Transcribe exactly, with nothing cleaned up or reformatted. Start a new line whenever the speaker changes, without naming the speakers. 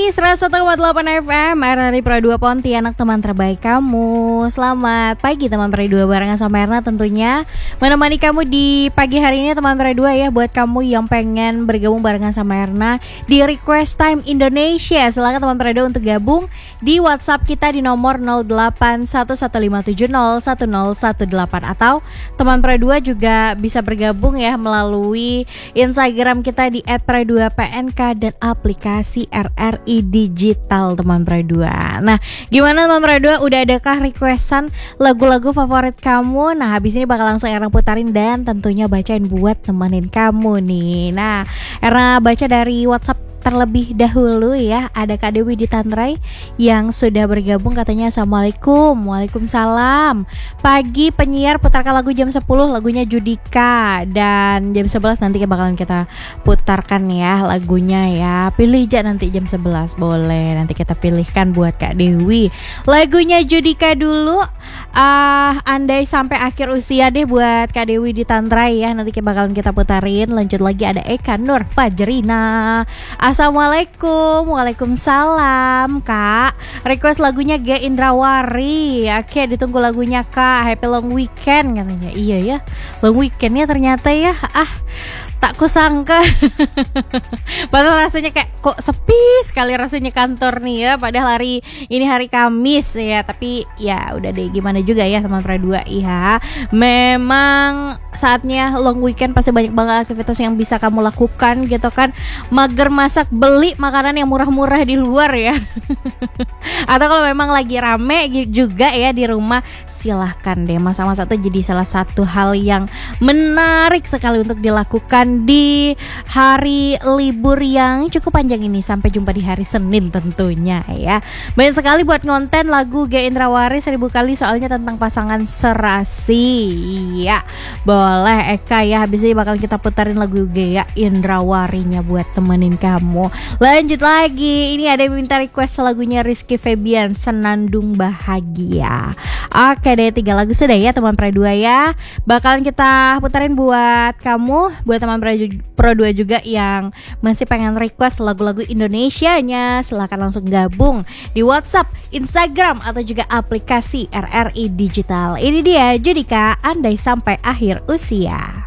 seratus satu koma delapan F M R R I Pro dua Pontianak, teman terbaik kamu. Selamat pagi teman Pro dua, barengan sama Erna tentunya menemani kamu di pagi hari ini teman Pro dua ya. Buat kamu yang pengen bergabung barengan sama Erna di Request Time Indonesia, silakan teman Pro dua untuk gabung di WhatsApp kita di nomor nol delapan satu satu lima tujuh nol satu nol satu delapan, atau teman Pro dua juga bisa bergabung ya melalui Instagram kita di et pro dua p n k dan aplikasi R R I Digital teman Pro dua. Nah, gimana teman Pro dua? Udah adakah requestan lagu-lagu favorit kamu? Nah, habis ini bakal langsung Erna putarin dan tentunya bacain buat temenin kamu nih. Nah, Erna baca dari WhatsApp terlebih dahulu ya. Ada Kak Dewi di Tantrai yang sudah bergabung, katanya Assalamualaikum. Waalaikumsalam. Pagi penyiar, putarkan lagu jam sepuluh, lagunya Judika. Dan jam sebelas nanti bakalan kita putarkan ya lagunya ya. Pilih aja nanti jam sebelas, boleh. Nanti kita pilihkan buat Kak Dewi lagunya Judika dulu. uh, Andai sampai akhir usia deh buat Kak Dewi di Tantrai ya. Nanti bakalan kita putarin. Lanjut lagi ada Eka Nur Fajrina. Assalamualaikum. Waalaikumsalam Kak. Request lagunya G Indrawari. Oke, ditunggu lagunya Kak. Happy long weekend katanya. Iya ya, long weekendnya ternyata ya. Ah, tak kusangka. Padahal rasanya kayak kok sepi sekali rasanya kantor nih ya. Padahal hari ini hari Kamis ya. Tapi ya udah deh, gimana juga ya teman Pro dua ya. Memang saatnya long weekend, pasti banyak banget aktivitas yang bisa kamu lakukan gitu kan. Mager masak, beli makanan yang murah-murah di luar ya. Atau kalau memang lagi rame juga ya di rumah, silahkan deh masak-masak itu jadi salah satu hal yang menarik sekali untuk dilakukan di hari libur yang cukup panjang ini. Sampai jumpa di hari Senin tentunya ya. Banyak sekali buat ngonten lagu G Indrawari seribu kali, soalnya tentang pasangan serasi. Iya, boleh Eka ya. Habis ini bakal kita putarin lagu G Indrawarinya buat temenin kamu. Lanjut lagi, ini ada yang minta request lagunya Rizky Febian, Senandung Bahagia. Oke deh, tiga lagu sudah ya teman Pro dua ya. Bakalan kita putarin buat kamu, buat teman Pro dua juga yang masih pengen request lagu-lagu Indonesianya. Silahkan langsung gabung di WhatsApp, Instagram, atau juga aplikasi R R I Digital. Ini dia Judika, Andai Sampai Akhir Usia.